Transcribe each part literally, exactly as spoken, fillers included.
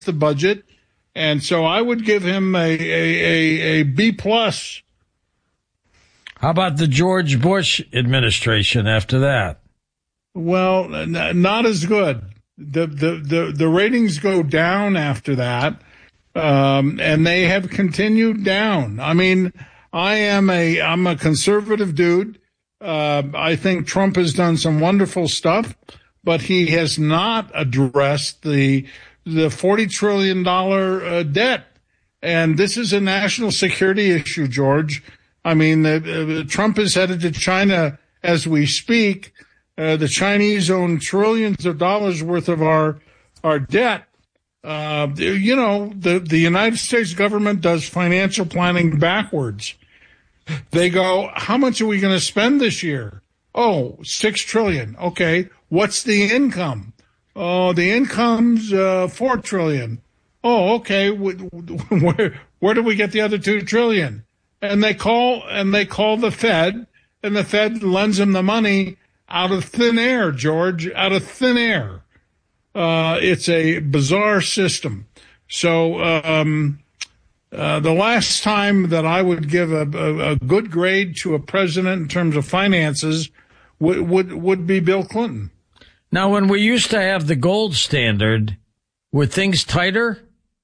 the budget. And so I would give him a, a, a, a B plus. How about the George Bush administration after that? Well, n- not as good. The, the, the, the ratings go down after that, um, and they have continued down. I mean, I am a, I'm a conservative dude. Uh, I think Trump has done some wonderful stuff, but he has not addressed the, the forty trillion dollars uh, debt. And this is a national security issue, George. I mean, uh, Trump is headed to China as we speak. Uh, the Chinese own trillions of dollars worth of our our debt. Uh, you know, the, the United States government does financial planning backwards. They go, how much are we going to spend this year? Oh, six trillion. Okay. What's the income? Oh, the income's uh, four trillion. Oh, okay. Where, where do we get the other two trillion? And they call, and they call the Fed, and the Fed lends them the money out of thin air, George, out of thin air. Uh, it's a bizarre system. So, um, uh, the last time that I would give a, a, a good grade to a president in terms of finances would, would, would be Bill Clinton. Now, when we used to have the gold standard, were things tighter?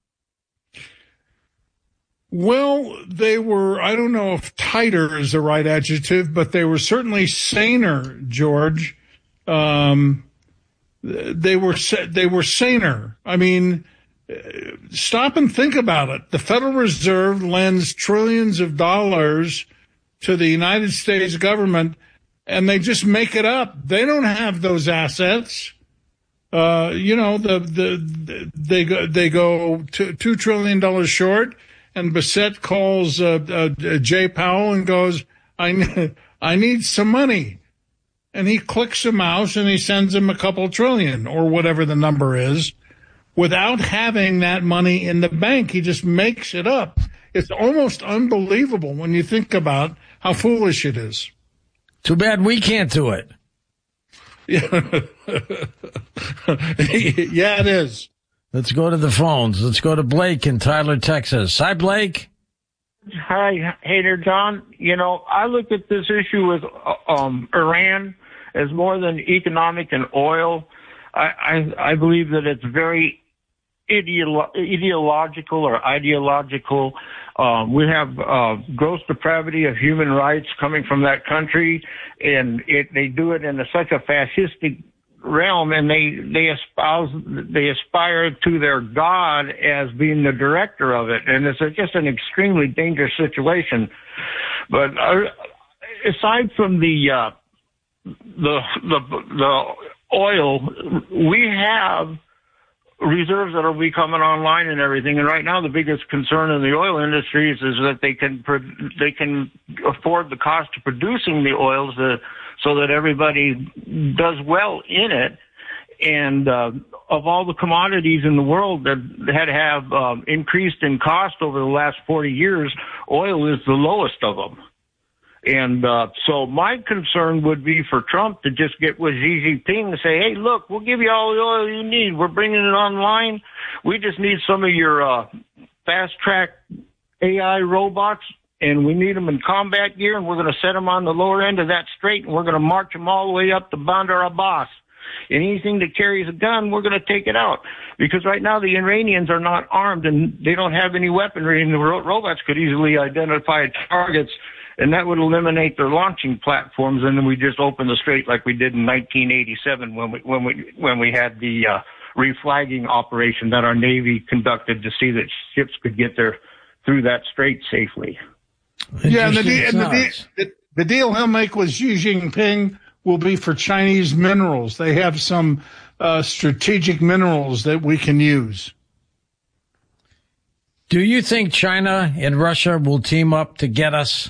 Well, they were, I don't know if tighter is the right adjective, but they were certainly saner, George. Um, they were, they were saner. I mean, stop and think about it. The Federal Reserve lends trillions of dollars to the United States government, and they just make it up. They don't have those assets. Uh, you know, the, the, the they go, they go two, two trillion dollars short. And Bissett calls uh, uh, Jay Powell and goes, I, I need some money. And he clicks a mouse and he sends him a couple trillion or whatever the number is without having that money in the bank. He just makes it up. It's almost unbelievable when you think about how foolish it is. Too bad we can't do it. Yeah, yeah, it is. Let's go to the phones. Let's go to Blake in Tyler, Texas. Hi, Blake. Hi, hey there, John. You know, I look at this issue with um, Iran as more than economic and oil. I, I, I believe that it's very ideolo- ideological or ideological. Um, we have uh, gross depravity of human rights coming from that country, and it, they do it in a, such a fascistic realm, and they they espouse they aspire to their god as being the director of it, and it's a, just an extremely dangerous situation. But uh, aside from the uh, the the the oil, we have reserves that are becoming online and everything. And right now, the biggest concern in the oil industries is that they can they can afford the cost of producing the oils to, so that everybody does well in it. And uh, of all the commodities in the world that had have uh, increased in cost over the last forty years, oil is the lowest of them. And uh, so my concern would be for Trump to just get with Xi Jinping and say, hey, look, we'll give you all the oil you need. We're bringing it online. We just need some of your uh, fast-track A I robots, and we need them in combat gear, and we're going to set them on the lower end of that strait, and we're going to march them all the way up to Bandar Abbas. And anything that carries a gun, we're going to take it out. Because right now the Iranians are not armed, and they don't have any weaponry, and the ro- robots could easily identify targets, and that would eliminate their launching platforms, and then we just open the strait like we did in nineteen eighty-seven when we when we when we had the uh, reflagging operation that our Navy conducted to see that ships could get there through that strait safely. Yeah, and the, de- and the, de- the deal he'll make with Xi Jinping will be for Chinese minerals. They have some uh, strategic minerals that we can use. Do you think China and Russia will team up to get us?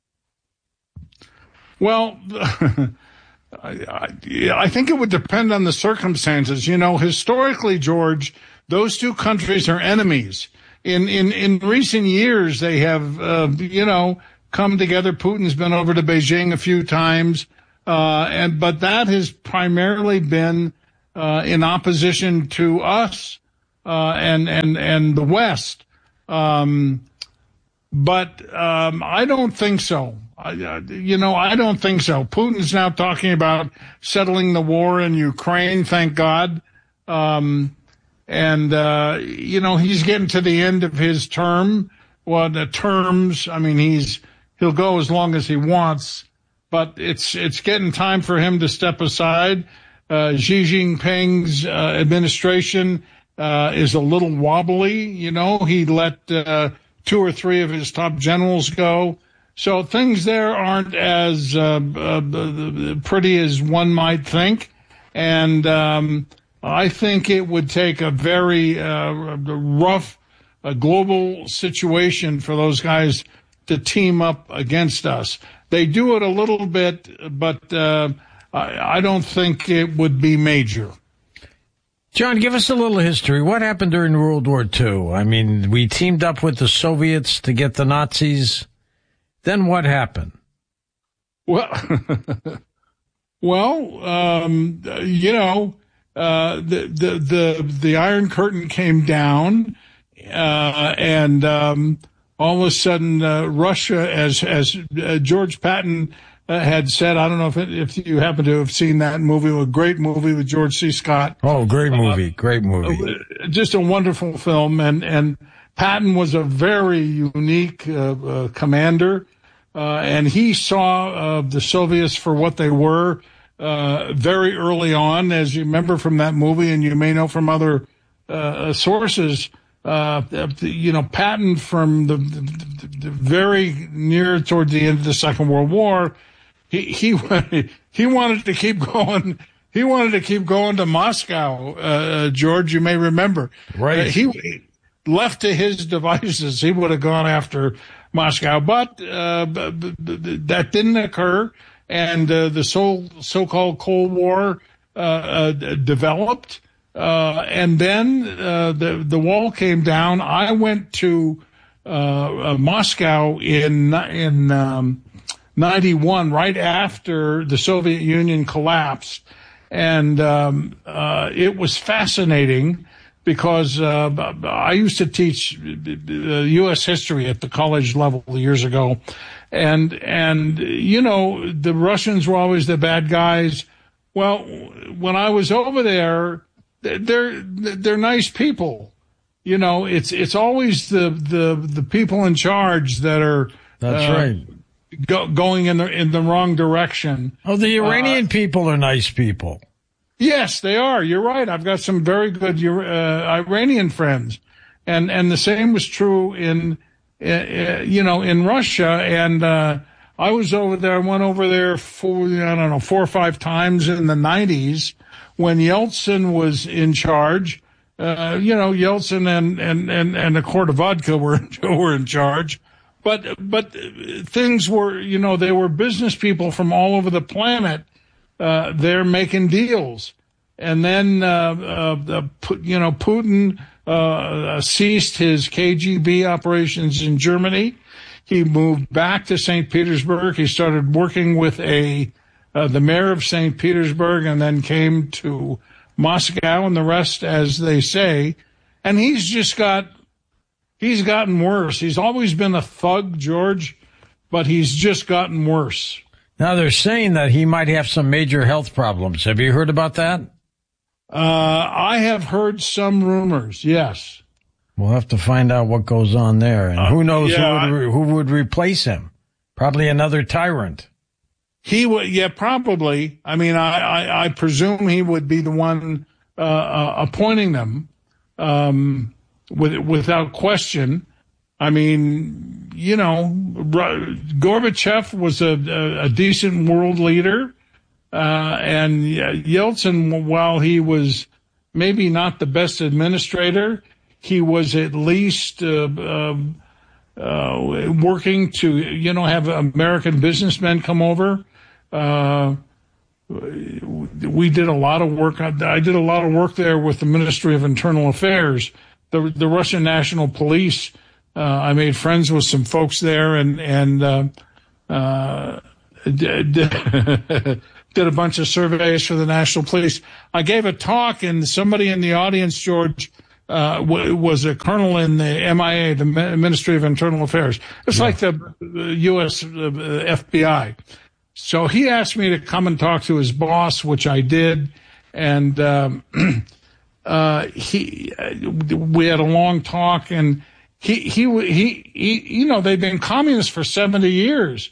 Well, I, I, I think it would depend on the circumstances. You know, historically, George, those two countries are enemies. In in, in recent years, they have, uh, you know, come together. Putin's been over to Beijing a few times, uh, and but that has primarily been uh, in opposition to us. uh, and and and the West. Um, but um, I don't think so. I, uh, you know, I don't think so. Putin's now talking about settling the war in Ukraine. Thank God. Um, and uh, you know, he's getting to the end of his term. Well, the terms. I mean, he's he'll go as long as he wants. But it's it's getting time for him to step aside. Uh, Xi Jinping's uh, administration uh, is a little wobbly. You know, he let uh, two or three of his top generals go. So things there aren't as uh, uh, pretty as one might think. And um, I think it would take a very uh, rough uh, global situation for those guys to team up against us. They do it a little bit, but uh, I, I don't think it would be major. John, give us a little history. What happened during World War Two? I mean, we teamed up with the Soviets to get the Nazis. Then what happened? Well, well, um, you know, uh, the, the, the, the Iron Curtain came down, uh, and, um, all of a sudden, uh, Russia, as, as, uh, George Patton uh, had said, I don't know if, it, if you happen to have seen that movie, a great movie with George C. Scott. Oh, great movie. Uh, great movie. Uh, just a wonderful film. And, and Patton was a very unique, uh, uh commander. Uh, and he saw uh, the Soviets for what they were uh, very early on, as you remember from that movie, and you may know from other uh, sources. Uh, you know, Patton from the, the, the very near toward the end of the Second World War, he he he wanted to keep going. He wanted to keep going to Moscow. Uh, George, you may remember, right? Uh, he left to his devices, he would have gone after Moscow, but uh, b- b- b- that didn't occur, and uh, the so so-called Cold War uh, uh, developed, uh, and then uh, the the wall came down. I went to uh, uh, Moscow in in um, ninety-one, right after the Soviet Union collapsed, and um, uh, it was fascinating. Because uh, I used to teach U S history at the college level years ago, and and you know the Russians were always the bad guys. Well, when I was over there, they're they're nice people. You know, it's it's always the the, the people in charge that are that's uh, right go, going in the in the wrong direction. Oh, the Iranian uh, people are nice people. Yes, they are. You're right. I've got some very good uh, Iranian friends, and and the same was true in, uh, you know, in Russia. And uh, I was over there. I went over there for I don't know four or five times in the nineties when Yeltsin was in charge. Uh, you know, Yeltsin and and and and the Court of Vodka were were in charge, but but things were, you know, they were business people from all over the planet. Uh, they're making deals. And then, uh, uh, you know, Putin uh, ceased his K G B operations in Germany. He moved back to Saint Petersburg. He started working with a uh, the mayor of Saint Petersburg, and then came to Moscow, and the rest, as they say. And he's just got, he's gotten worse. He's always been a thug, George, but he's just gotten worse. Now, they're saying that he might have some major health problems. Have you heard about that? Uh, I have heard some rumors, yes. We'll have to find out what goes on there. And who knows uh, yeah, who, would re- who would replace him? Probably another tyrant. He would, yeah, probably. I mean, I, I, I presume he would be the one uh, uh, appointing them um, with, without question. I mean, you know, Gorbachev was a, a, a decent world leader, uh, and Yeltsin, while he was maybe not the best administrator, he was at least uh, uh, uh, working to, you know, have American businessmen come over. Uh, we did a lot of work. I did a lot of work there with the Ministry of Internal Affairs, the the Russian National Police. Uh, I made friends with some folks there, and and uh, uh, did, did a bunch of surveys for the National Police. I gave a talk, and somebody in the audience, George, uh, uh, w- was a colonel in the M I A, the Ministry of Internal Affairs. It's yeah. like the, the U S uh, F B I. So he asked me to come and talk to his boss, which I did. And, um, uh, he, we had a long talk, and he, he, he, he, you know, they've been communists for seventy years.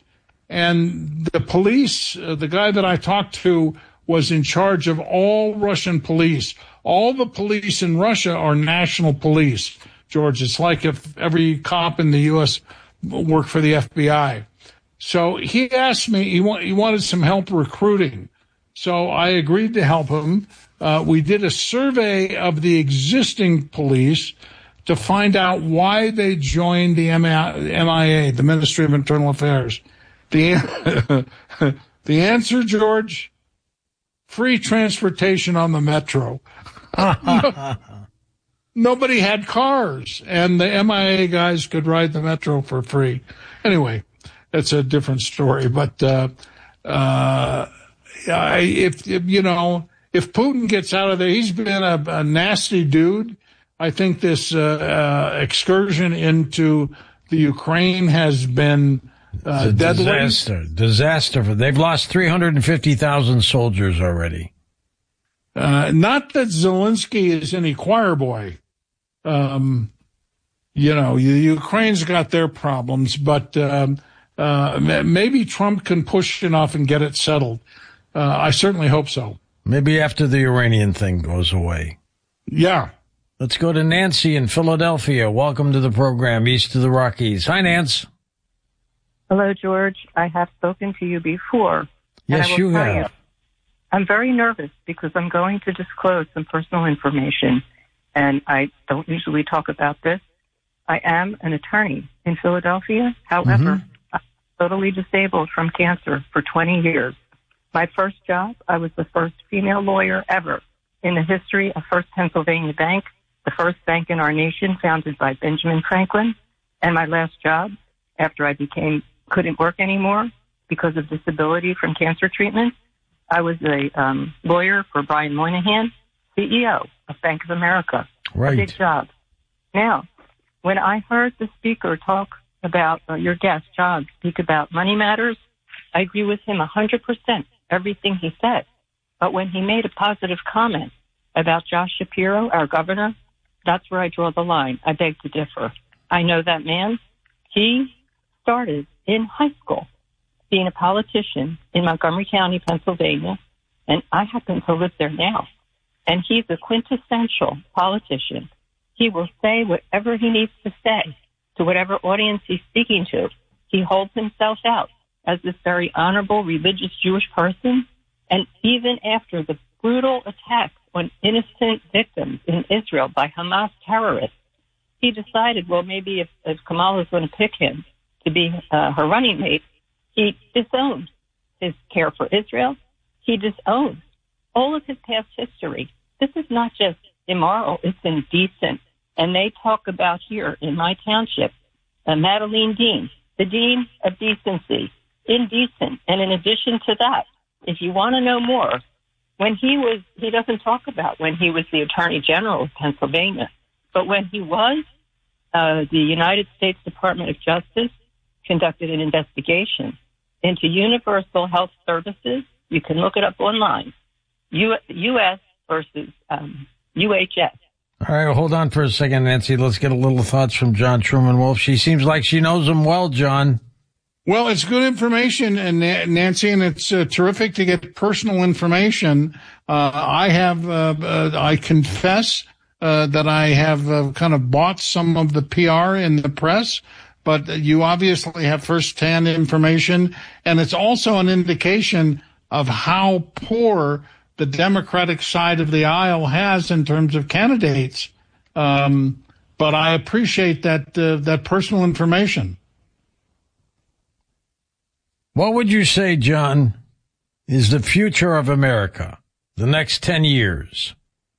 And the police, uh, the guy that I talked to was in charge of all Russian police. All the police in Russia are national police, George. It's like if every cop in the U S worked for the F B I. So he asked me, he, wa- he wanted some help recruiting. So I agreed to help him. Uh, we did a survey of the existing police to find out why they joined the M I A, the Ministry of Internal Affairs. The, the answer, George, free transportation on the metro. no, nobody had cars, and the M I A guys could ride the metro for free. Anyway, that's a different story. But uh, uh, I, if, if, you know, if Putin gets out of there, he's been a, a nasty dude. I think this uh, uh, excursion into the Ukraine has been uh, it's a deadly. Disaster. Disaster. They've lost three hundred fifty thousand soldiers already. Uh, not that Zelensky is any choir boy. Um, you know, the Ukraine's got their problems, but um, uh, maybe Trump can push enough and get it settled. Uh, I certainly hope so. Maybe after the Iranian thing goes away. Yeah. Let's go to Nancy in Philadelphia. Welcome to the program, East of the Rockies. Hi, Nance. Hello, George. I have spoken to you before. Yes, and I will you tell have. You, I'm very nervous because I'm going to disclose some personal information, and I don't usually talk about this. I am an attorney in Philadelphia. However, Mm-hmm. I'm totally disabled from cancer for twenty years. My first job, I was the first female lawyer ever in the history of First Pennsylvania Bank, the first bank in our nation founded by Benjamin Franklin. And my last job, after I became couldn't work anymore because of disability from cancer treatment, I was a um, lawyer for Brian Moynihan, C E O of Bank of America. Right. A big job. Now, when I heard the speaker talk about, uh, your guest, John, speak about money matters, I agree with him one hundred percent, everything he said. But when he made a positive comment about Josh Shapiro, our governor, that's where I draw the line. I beg to differ. I know that man. He started in high school being a politician in Montgomery County, Pennsylvania, and I happen to live there now. And he's a quintessential politician. He will say whatever he needs to say to whatever audience he's speaking to. He holds himself out as this very honorable, religious Jewish person. And even after the brutal attacks on innocent victims in Israel by Hamas terrorists, he decided, well, maybe if, if Kamala is going to pick him to be uh, her running mate, he disowned his care for Israel. He disowned all of his past history. This is not just immoral, it's indecent. And they talk about here in my township, uh, Madeline Dean, the Dean of Decency, indecent. And in addition to that, if you want to know more, when he was, he doesn't talk about when he was the Attorney General of Pennsylvania, but when he was, uh, the United States Department of Justice conducted an investigation into Universal Health Services. You can look it up online. U- U.S. versus um, U H S. All right, hold on for a second, Nancy. Let's get a little thoughts from John Truman Wolf. She seems like she knows him well, John. Well, it's good information, and Nancy, and it's uh, terrific to get personal information. Uh, I have, uh, uh, I confess uh, that I have uh, kind of bought some of the P R in the press, but you obviously have firsthand information, and it's also an indication of how poor the Democratic side of the aisle has in terms of candidates. Um, but I appreciate that uh, that personal information. What would you say, John, is the future of America, the next ten years?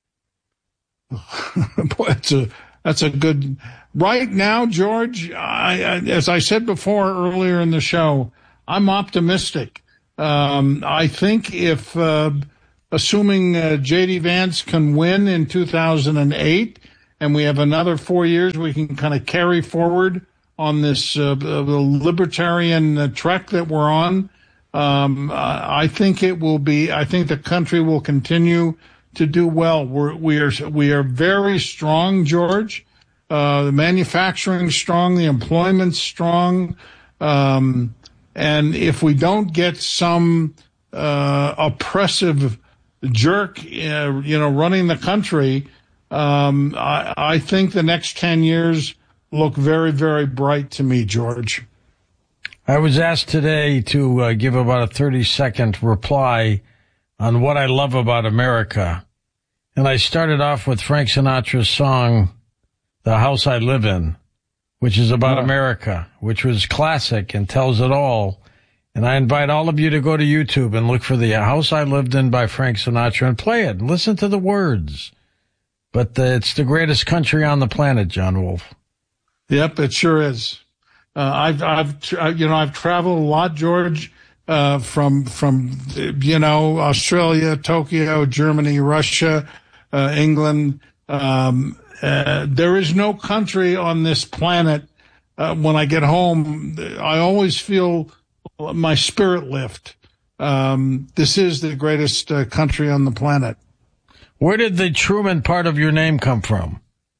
Boy, that's a, that's a good... Right now, George, I, I, as I said before earlier in the show, I'm optimistic. Um, I think if, uh, assuming uh, J D. Vance can win in two thousand eight and we have another four years we can kind of carry forward on this uh, libertarian uh, trek that we're on, um, I think it will be, I think the country will continue to do well. We're, we are, we are very strong, George. Uh, the manufacturing's strong, the employment's strong. Um, and if we don't get some, uh, oppressive jerk, uh, you know, running the country, um, I, I think the next ten years look very, very bright to me, George. I was asked today to uh, give about a thirty-second reply on what I love about America. And I started off with Frank Sinatra's song, The House I Live In, which is about oh. America, which was classic and tells it all. And I invite all of you to go to YouTube and look for The House I Lived In by Frank Sinatra and play it and listen to the words. But uh, it's the greatest country on the planet, John Wolf. Yep, it sure is. Uh, I've, I've, you know, I've traveled a lot, George, uh, from, from, you know, Australia, Tokyo, Germany, Russia, uh, England. Um, uh, there is no country on this planet, uh, when I get home, I always feel my spirit lift. Um, this is the greatest uh, country on the planet. Where did the Truman part of your name come from?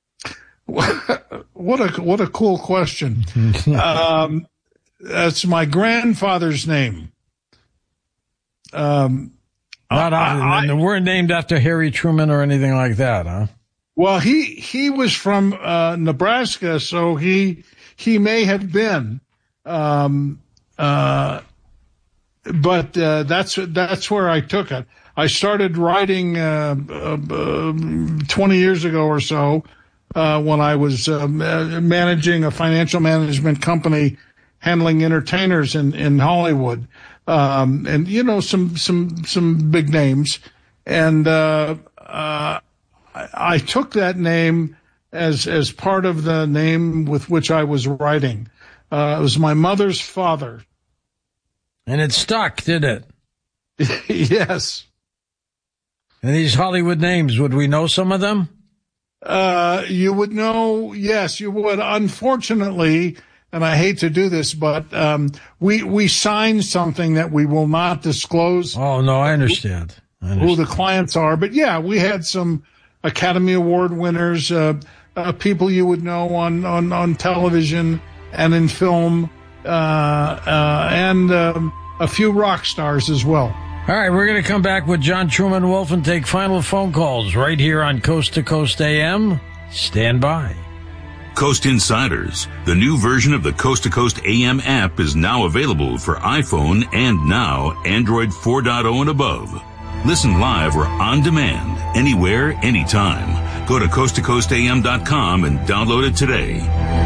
What a what a cool question. um, that's my grandfather's name. Um, Not I, I, they weren't named after Harry Truman or anything like that, huh? Well, he he was from uh, Nebraska, so he he may have been. Um, uh, but uh, that's that's where I took it. I started writing uh, uh, twenty years ago or so. Uh, when I was uh, managing a financial management company handling entertainers in, in Hollywood. Um, and, you know, some, some, some big names. And, uh, uh, I, I took that name as, as part of the name with which I was writing. Uh, it was my mother's father. And it stuck, did it? Yes. And these Hollywood names, would we know some of them? Uh, you would know, yes, you would. Unfortunately, and I hate to do this, but um, we we signed something that we will not disclose. Oh, no, I understand. I understand. Who the clients are. But, yeah, we had some Academy Award winners, uh, uh, people you would know on, on, on television and in film, uh, uh, and um, a few rock stars as well. All right, we're going to come back with John Truman Wolf and take final phone calls right here on Coast to Coast A M. Stand by. Coast Insiders, the new version of the Coast to Coast A M app, is now available for iPhone and now Android four point oh and above. Listen live or on demand, anywhere, anytime. Go to coast to coast a m dot com and download it today.